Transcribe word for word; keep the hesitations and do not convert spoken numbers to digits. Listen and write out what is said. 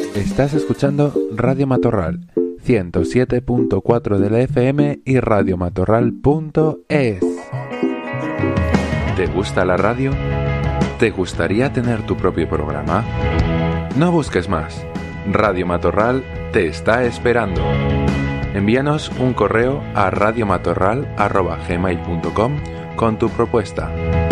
Estás escuchando Radio Matorral, ciento siete punto cuatro de la F M y radiomatorral punto es. ¿Te gusta la radio? ¿Te gustaría tener tu propio programa? No busques más. Radio Matorral te está esperando. Envíanos un correo a radiomatorral arroba gmail punto com con tu propuesta.